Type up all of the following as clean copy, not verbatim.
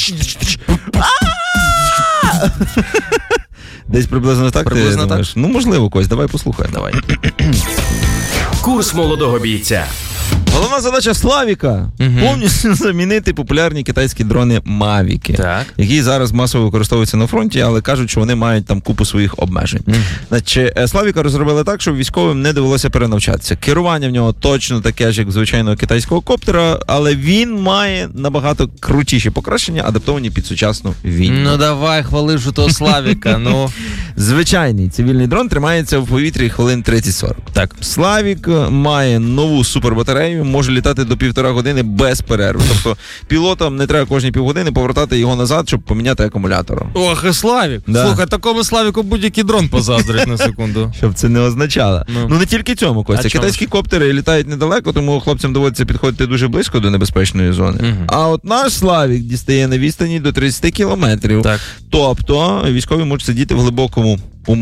Десь приблизно так? Приблизно так. Ну, можливо, Кость, давай послухаємо. Давай. Курс молодого бійця. Головна задача Славіка повністю замінити популярні китайські дрони Мавіки, які зараз масово використовуються на фронті, але кажуть, що вони мають там купу своїх обмежень. Значить, Славіка розробили так, щоб військовим не довелося перенавчатися. Керування в нього точно таке ж, як звичайного китайського коптера, але він має набагато крутіші покращення, адаптовані під сучасну війну. Ну давай, хвали ж того Славіка, ну. Звичайний цивільний дрон тримається в повітрі хвилин 30-40. Так. Славік має нову супербатарею, може літати до 1,5 години без перерви. Тобто пілотам не треба кожні півгодини повертати його назад, щоб поміняти акумулятор. Ох, і Славік. Да. Слухай, такому Славіку будь-який дрон позаздрить на секунду. Щоб це не означало. Ну не тільки цьому, Костя. Китайські коптери літають недалеко, тому хлопцям доводиться підходити дуже близько до небезпечної зони. А от наш Славік дістає на відстані до 30 кілометрів. Так. Тобто військові можуть сидіти в глибокому,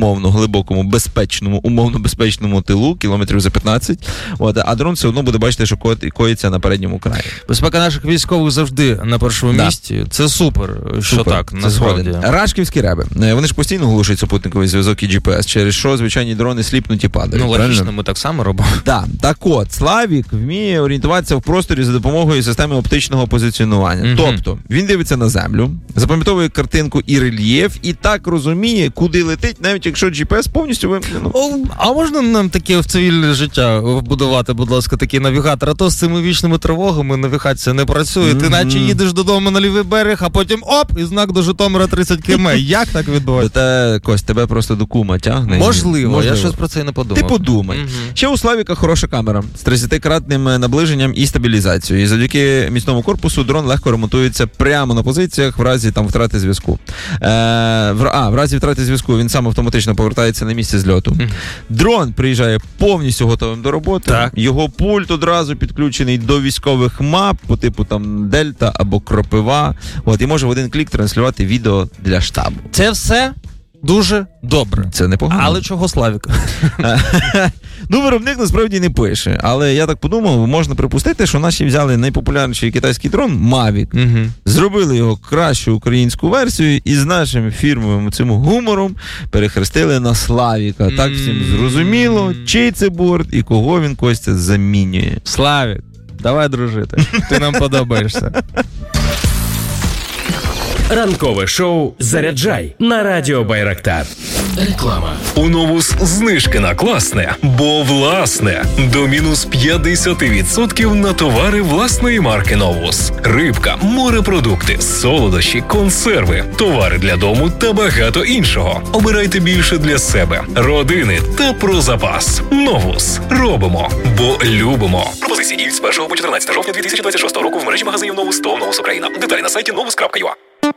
умовно безпечному тилу, кілометрів за 15, а дрон все одно буде бачити, що коїться на передньому краї. Безпека наших військових завжди на першому місці. Це супер, що так, насправді. Рашківські реби. Вони ж постійно глушать супутниковий зв'язок і GPS, через що звичайні дрони сліпнуть і падають. Ну, логічно, ми так само робимо. Так от, Славік вміє орієнтуватися в просторі за допомогою системи оптичного позиціонування. Тобто, він дивиться на землю, запам'ятовує картинку і рельєф, і так розуміє, куди летить, навіть якщо GPS повністю вимкнено. А можна нам таке в цивільне життя вбудувати, будь ласка, такий навігатор? А то з цими вічними тривогами навігація не працює. Ти наче їдеш додому на лівий берег, а потім і знак до Житомира 30 км. Як так відбувається? Кость, тебе просто до кума тягне. Можливо, я щось про це і не подумав. Ти подумай. Ще у Славіка хороша камера з 30-кратним наближенням і стабілізацією. І завдяки міцному корпусу дрон легко ремонтується прямо на позиціях в разі втрати зв'язку. В разі втрати зв'язку він сам автоматично повертається на місце зльоту. Дрон приїжджає повністю готовим до роботи. Так. Його пульт одразу підключений до військових мап по типу Дельта або Кропива. І може в один клік транслювати відео для штабу. Це все дуже добре. Це непогано. Але чого Славіка? Виробник насправді не пише. Але я так подумав, можна припустити, що наші взяли найпопулярніший китайський дрон Мавік, зробили його кращу українську версію і з нашим фірмовим цим гумором перехрестили на Славіка. Так всім зрозуміло, чий це борт і кого він, Костя, замінює. Славік, давай дружити. Ти нам подобаєшся. Ранкове шоу «Заряджай» на радіо Байрактар. Реклама. У Новус знижки на класне, бо власне. До мінус 50% на товари власної марки Новус. Рибка, морепродукти, солодощі, консерви, товари для дому та багато іншого. Обирайте більше для себе, родини та про запас. Новус. Робимо, бо любимо. Пропозиції діють з 1 по 14 жовтня 2026 року в мережі магазинів Новус та Новус Україна. Деталі на сайті novus.ua.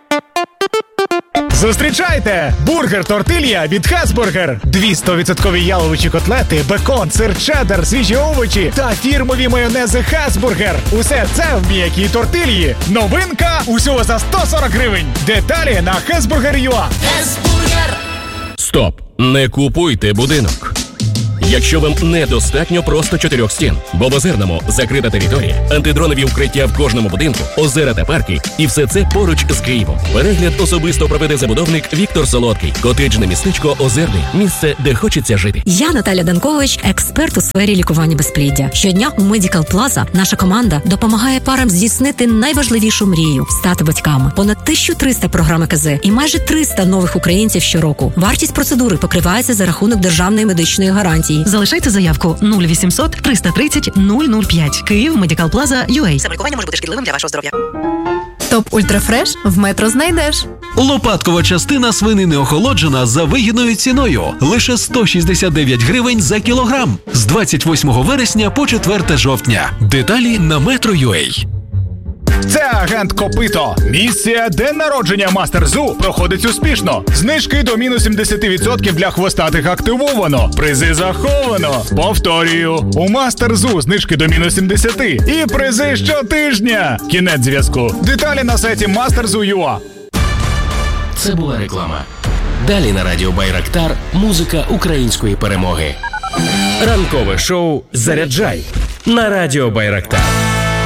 Зустрічайте! Бургер-тортилья від Хесбургер. 200% яловичі котлети, бекон, сир чеддер, свіжі овочі та фірмові майонези Хесбургер. Усе це в м'якій тортильї. Новинка усього за 140 гривень. Деталі на Хесбургер.ua. Хесбургер. Стоп! Не купуйте будинок. Якщо вам недостатньо просто 4 стін, бо в Озерному закрита територія, антидронові укриття в кожному будинку, озера та парки, і все це поруч з Києвом. Перегляд особисто проведе забудовник Віктор Солодкий. Котеджне містечко Озерний. Місце, де хочеться жити. Я Наталя Данкович, експерт у сфері лікування безпліддя. Щодня у Medical Plaza наша команда допомагає парам здійснити найважливішу мрію – стати батьками. Понад 1300 програм ЕКЗ і майже 300 нових українців щороку. Вартість процедури покривається за рахунок державної медичної гарантії. Залишайте заявку 0800 330 005. Київ, Medical Plaza, UA. Замаркування може бути шкідливим для вашого здоров'я. Топ Ультрафреш в Метро знайдеш. Лопаткова частина свинини охолоджена за вигідною ціною. Лише 169 гривень за кілограм. З 28 вересня по 4 жовтня. Деталі на Metro.ua. Це агент Копито. Місія «День народження Мастер Зу» проходить успішно. Знижки до мінус 70% для хвостатих активовано. Призи заховано. Повторюю, у Мастер Зу знижки до мінус 70%. І призи щотижня. Кінець зв'язку. Деталі на сайті masterzu.ua. Це була реклама. Далі на радіо Байрактар музика української перемоги. Ранкове шоу «Заряджай» на радіо Байрактар.